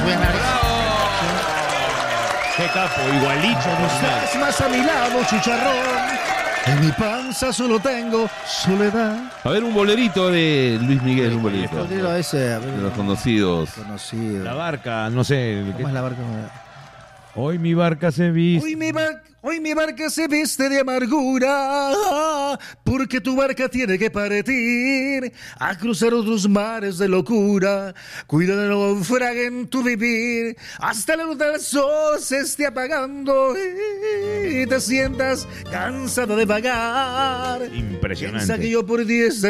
Qué capo, igualito. No estás más a mi lado, chicharrón. En mi panza solo tengo soledad. A ver, un bolerito de Luis Miguel, un bolerito. Ese, a ver, De los conocidos. conocido. La barca, no sé. ¿Cómo es la barca? Hoy mi barca se viste. Hoy mi barca se viste de amargura, porque tu barca tiene que partir a cruzar otros mares de locura. Cuida de no naufraguen tu vivir, hasta la luz del sol se esté apagando y te sientas cansado de vagar. Impresionante. Piensa que yo por 10